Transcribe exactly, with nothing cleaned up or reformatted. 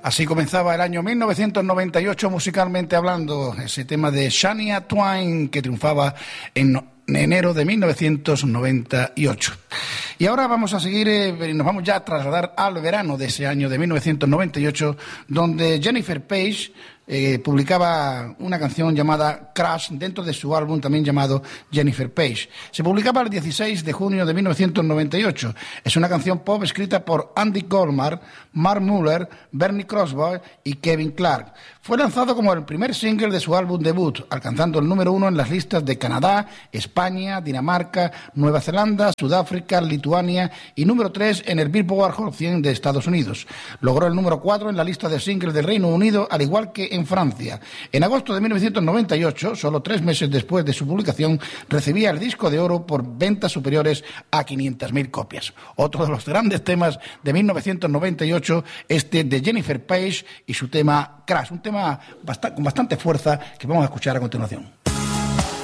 Así comenzaba el año mil novecientos noventa y ocho musicalmente hablando, ese tema de Shania Twain que triunfaba en enero de mil novecientos noventa y ocho. Y ahora vamos a seguir, eh, nos vamos ya a trasladar al verano de ese año de mil novecientos noventa y ocho, donde Jennifer Page eh, publicaba una canción llamada Crash dentro de su álbum también llamado Jennifer Page. Se publicaba el dieciséis de junio de mil novecientos noventa y ocho. Es una canción pop escrita por Andy Goldmark, Mark Muller, Bernie Crosby y Kevin Clark. Fue lanzado como el primer single de su álbum debut, alcanzando el número uno en las listas de Canadá, España, Dinamarca, Nueva Zelanda, Sudáfrica, Lituania y número tres en el Billboard Hot cien de Estados Unidos. Logró el número cuatro en la lista de singles del Reino Unido, al igual que en Francia. En agosto de mil novecientos noventa y ocho, solo tres meses después de su publicación, recibía el disco de oro por ventas superiores a quinientas mil copias. Otro de los grandes temas de mil novecientos noventa y ocho, este de Jennifer Page y su tema Crash, un tema bast- con bastante fuerza que vamos a escuchar a continuación.